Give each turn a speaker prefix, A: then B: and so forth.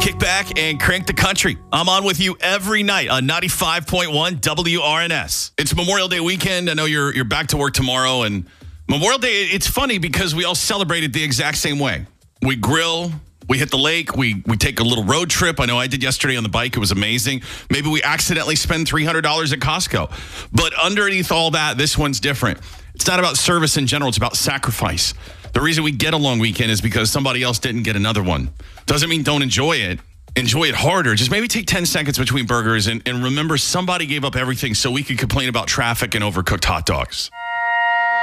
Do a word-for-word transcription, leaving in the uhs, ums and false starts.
A: Kick back and crank the country. I'm on with you every night on ninety-five point one W R N S. It's Memorial Day weekend. I know you're you're back to work tomorrow. And Memorial Day, it's funny because we all celebrated the exact same way. We grill. We hit the lake. We we take a little road trip. I know I did yesterday on the bike. It was amazing. Maybe we accidentally spend three hundred dollars at Costco. But underneath all that, this one's different. It's not about service in general. It's about sacrifice. The reason we get a long weekend is because somebody else didn't get another one. Doesn't mean don't enjoy it. Enjoy it harder. Just maybe take ten seconds between burgers and, and remember somebody gave up everything so we could complain about traffic and overcooked hot dogs.